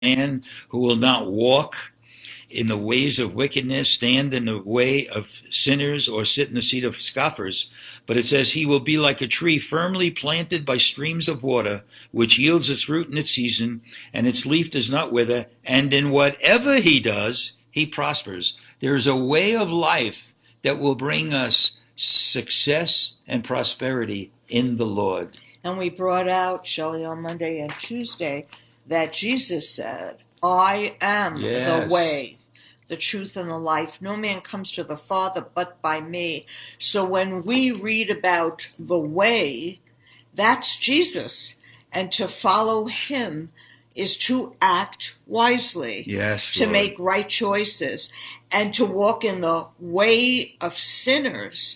man who will not walk in the ways of wickedness, stand in the way of sinners, or sit in the seat of scoffers. But it says he will be like a tree firmly planted by streams of water, which yields its fruit in its season, and its leaf does not wither, and in whatever he does, he prospers. There is a way of life that will bring us success and prosperity in the Lord. And we brought out, Shelley, on Monday and Tuesday, that Jesus said, I am the way, the truth, and the life. No man comes to the Father but by me. So when we read about the way, that's Jesus. And to follow him is to act wisely, to Lord. make right choices, and to walk in the way of sinners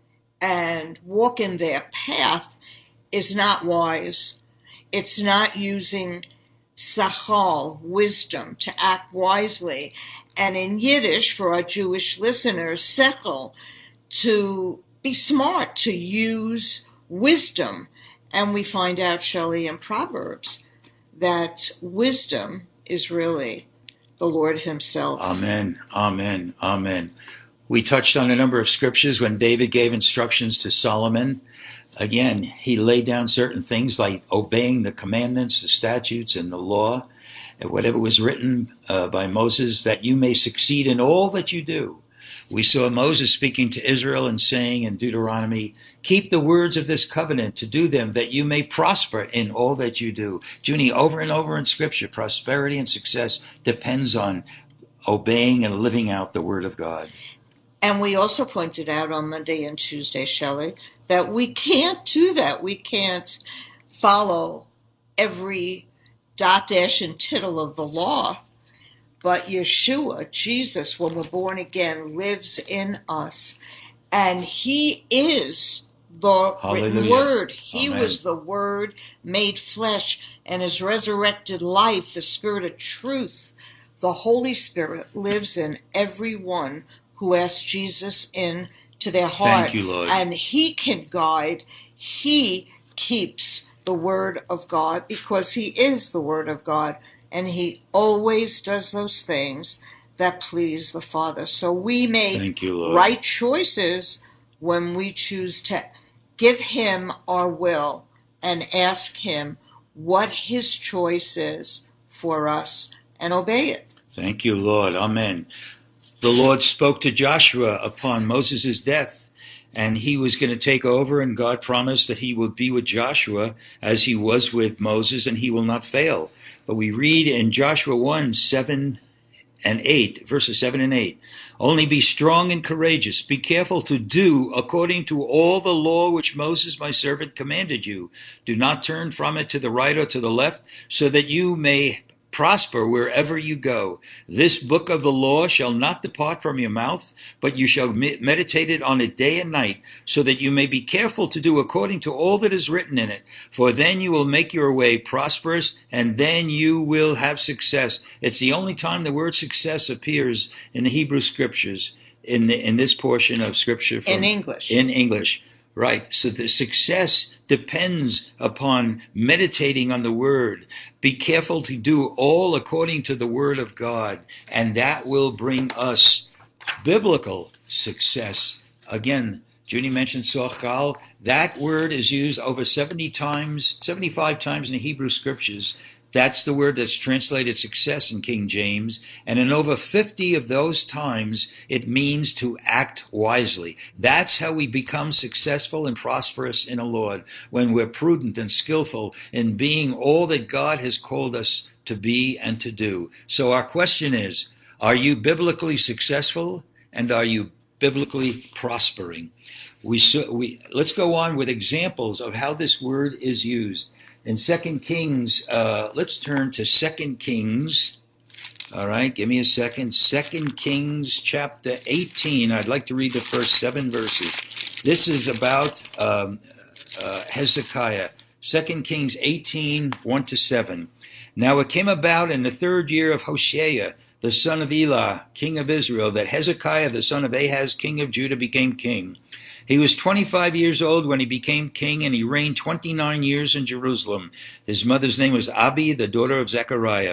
and walk in their path is not wise. It's not using sachal, wisdom, to act wisely. And in Yiddish, for our Jewish listeners, sechel, to be smart, to use wisdom. And we find out, Shelley, in Proverbs, that wisdom is really the Lord himself. Amen, amen, amen. We touched on a number of scriptures when David gave instructions to Solomon. Again, he laid down certain things like obeying the commandments, the statutes, and the law, and whatever was written by Moses, that you may succeed in all that you do. We saw Moses speaking to Israel and saying in Deuteronomy, keep the words of this covenant to do them, that you may prosper in all that you do. Junie, over and over in Scripture, prosperity and success depends on obeying and living out the Word of God. And we also pointed out on Monday and Tuesday, Shelley, that we can't do that. We can't follow every dot, dash, and tittle of the law. But Yeshua, Jesus, when we're born again, lives in us. And he is the written word. He Amen. was the word made flesh, and his resurrected life, the Spirit of truth, the Holy Spirit, lives in everyone who asks Jesus into their heart. Thank you, Lord. And he can guide. He keeps the word of God because he is the word of God. And he always does those things that please the Father. So we make right choices when we choose to give him our will and ask him what his choice is for us and obey it. Thank you, Lord. Amen. The Lord spoke to Joshua upon Moses' death, and he was going to take over, and God promised that he would be with Joshua as he was with Moses, and he will not fail. But we read in Joshua 1, 7 and 8, verses 7 and 8, only be strong and courageous. Be careful to do according to all the law which Moses my servant commanded you. Do not turn from it to the right or to the left, so that you may prosper wherever you go. This book of the law shall not depart from your mouth, but you shall meditate it on it day and night, so that you may be careful to do according to all that is written in it. For then you will make your way prosperous, and then you will have success. It's the only time the word success appears in the Hebrew Scriptures, in this portion of Scripture. In English. In English. Right. So the success depends upon meditating on the Word. Be careful to do all according to the Word of God, and that will bring us biblical success. Again, Junie mentioned sochal. That word is used over 75 times in the Hebrew Scriptures. That's the word that's translated success in King James. And in over 50 of those times, it means to act wisely. That's how we become successful and prosperous in the Lord, when we're prudent and skillful in being all that God has called us to be and to do. So our question is, are you biblically successful, and are you biblically prospering? Let's go on with examples of how this word is used. In 2 Kings, let's turn to 2 Kings. All right, give me a second. 2 Kings chapter 18. I'd like to read the first 7 verses. This is about Hezekiah. 2 Kings 18, 1 to 7. Now it came about in the 3rd year of Hoshea, the son of Elah, king of Israel, that Hezekiah, the son of Ahaz, king of Judah, became king. He was 25 years old when he became king, and he reigned 29 years in Jerusalem. His mother's name was Abi, the daughter of Zechariah.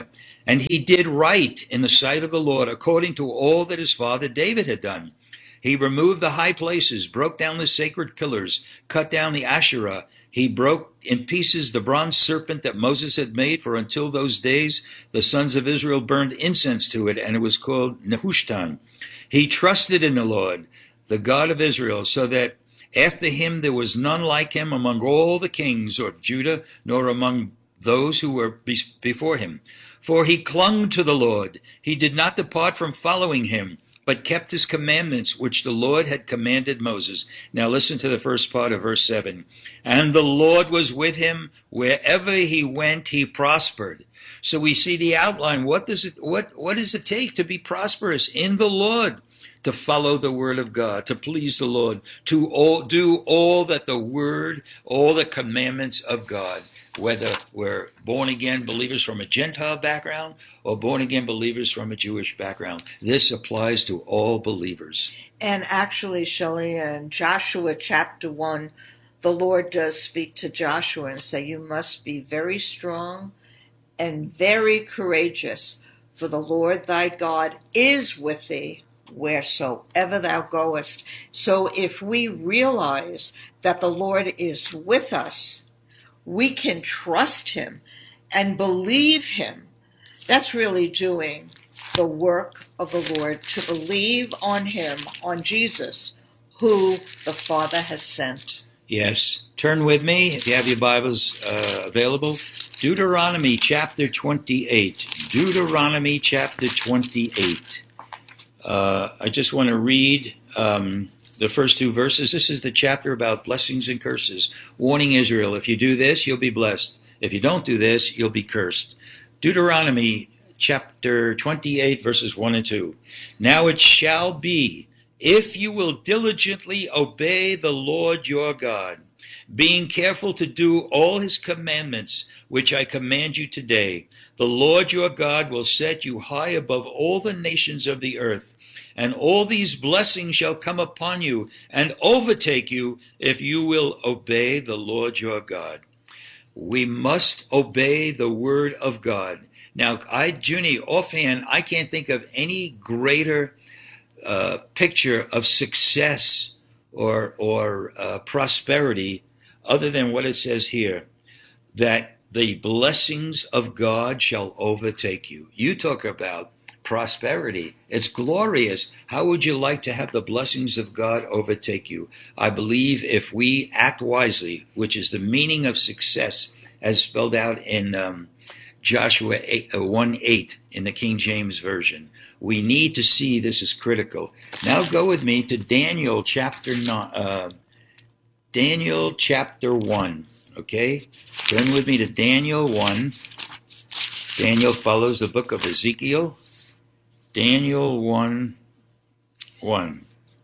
And he did right in the sight of the Lord, according to all that his father David had done. He removed the high places, broke down the sacred pillars, cut down the Asherah. He broke in pieces the bronze serpent that Moses had made, for until those days the sons of Israel burned incense to it, and it was called Nehushtan. He trusted in the Lord, the God of Israel, so that after him there was none like him among all the kings of Judah, nor among those who were before him. For he clung to the Lord. He did not depart from following him, but kept his commandments, which the Lord had commanded Moses. Now listen to the first part of verse 7. And the Lord was with him. Wherever he went, he prospered. So we see the outline. What does it take to be prosperous in the Lord? To follow the word of God, to please the Lord, to do all that the word, all the commandments of God, whether we're born-again believers from a Gentile background or born-again believers from a Jewish background. This applies to all believers. And actually, Shelley, in Joshua chapter 1, the Lord does speak to Joshua and say, you must be very strong and very courageous, for the Lord thy God is with thee wheresoever thou goest. So if we realize that the Lord is with us, we can trust him and believe him. That's really doing the work of the Lord, to believe on him, on Jesus, who the Father has sent. Yes. Turn with me, if you have your Bibles available. Deuteronomy chapter 28. Deuteronomy chapter 28. I just want to read the first two verses. This is the chapter about blessings and curses, warning Israel, if you do this, you'll be blessed. If you don't do this, you'll be cursed. Deuteronomy chapter 28, verses 1 and 2. Now it shall be, if you will diligently obey the Lord your God, being careful to do all his commandments, which I command you today, the Lord your God will set you high above all the nations of the earth. And all these blessings shall come upon you and overtake you if you will obey the Lord your God. We must obey the word of God. Now, Junie, offhand, I can't think of any greater picture of success or prosperity other than what it says here, that the blessings of God shall overtake you. You talk about prosperity. It's glorious. How would you like to have the blessings of God overtake you? I believe if we act wisely, which is the meaning of success as spelled out in Joshua 1:8 in the King James Version. We need to see this is critical. Now go with me to Daniel chapter 1. Okay? Turn with me to Daniel 1. Daniel follows the book of Ezekiel. Daniel 1:1.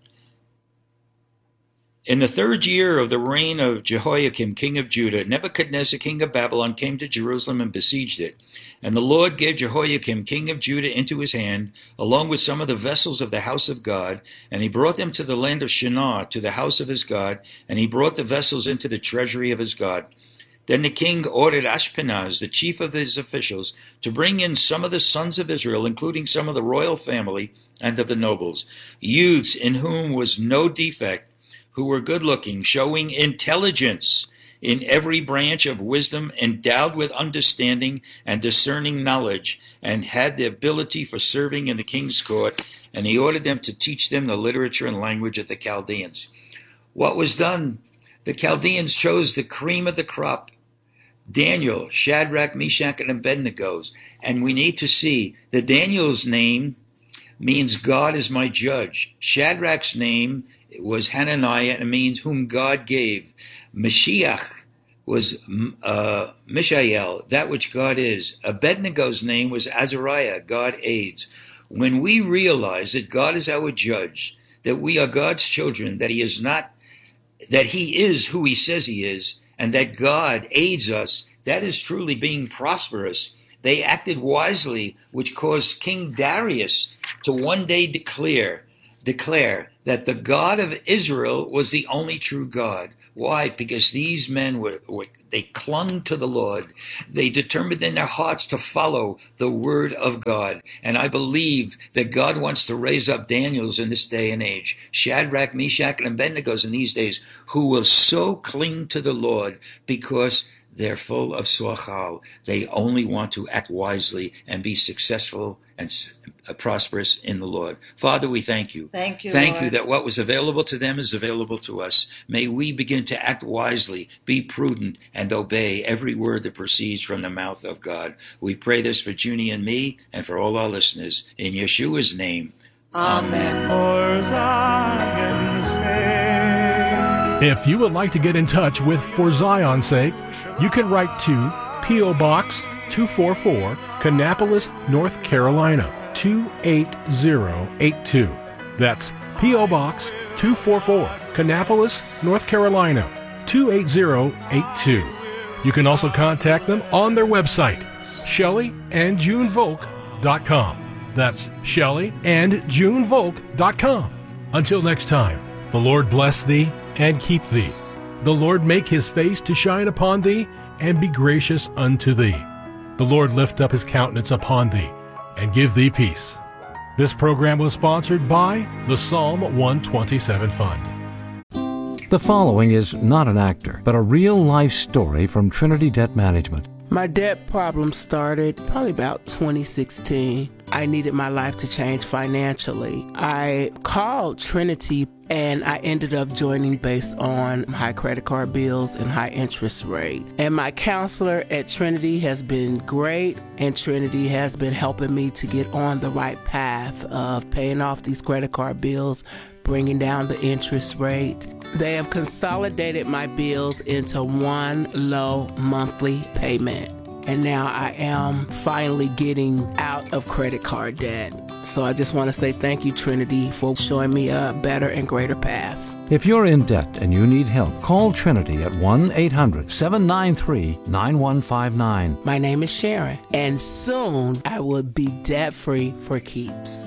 In the third year of the reign of Jehoiakim, king of Judah, Nebuchadnezzar, king of Babylon, came to Jerusalem and besieged it. And the Lord gave Jehoiakim, king of Judah, into his hand, along with some of the vessels of the house of God. And he brought them to the land of Shinar, to the house of his God. And he brought the vessels into the treasury of his God. Then the king ordered Ashpenaz, the chief of his officials, to bring in some of the sons of Israel, including some of the royal family and of the nobles, youths in whom was no defect, who were good-looking, showing intelligence in every branch of wisdom, endowed with understanding and discerning knowledge, and had the ability for serving in the king's court, and he ordered them to teach them the literature and language of the Chaldeans. What was done? The Chaldeans chose the cream of the crop, Daniel, Shadrach, Meshach, and Abednego. And we need to see that Daniel's name means God is my judge. Shadrach's name was Hananiah, and it means whom God gave. Mashiach was Mishael, that which God is. Abednego's name was Azariah, God aids. When we realize that God is our judge, that we are God's children, that he is who he says he is, and that God aids us, that is truly being prosperous. They acted wisely, which caused King Darius to one day declare that the God of Israel was the only true God. Why? Because these men they clung to the Lord. They determined in their hearts to follow the word of God. And I believe that God wants to raise up Daniels in this day and age, Shadrach, Meshach, and Abednego in these days, who will so cling to the Lord because they're full of sochal. They only want to act wisely and be successful and prosperous in the Lord. Father, we thank you. Thank you, Thank Lord. you that what was available to them is available to us. May we begin to act wisely, be prudent, and obey every word that proceeds from the mouth of God. We pray this for Junie and me and for all our listeners. In Yeshua's name, Amen. For Zion's sake. If you would like to get in touch with For Zion's Sake, you can write to P.O. Box 244, Kannapolis, North Carolina, 28082. That's P.O. Box 244, Kannapolis, North Carolina, 28082. You can also contact them on their website, ShellyandJuneVolk.com. That's ShellyandJuneVolk.com. Until next time, the Lord bless thee and keep thee. The Lord make his face to shine upon thee and be gracious unto thee. The Lord lift up his countenance upon thee and give thee peace. This program was sponsored by the Psalm 127 Fund. The following is not an actor, but a real-life story from Trinity Debt Management. My debt problem started probably about 2016. I needed my life to change financially. I called Trinity and I ended up joining based on high credit card bills and high interest rate. And my counselor at Trinity has been great, and Trinity has been helping me to get on the right path of paying off these credit card bills, bringing down the interest rate. They have consolidated my bills into one low monthly payment. And now I am finally getting out of credit card debt. So I just want to say thank you, Trinity, for showing me a better and greater path. If you're in debt and you need help, call Trinity at 1-800-793-9159. My name is Sharon, and soon I will be debt-free for keeps.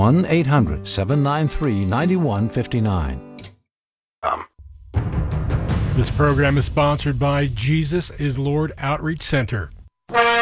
1-800-793-9159. This program is sponsored by Jesus is Lord Outreach Center.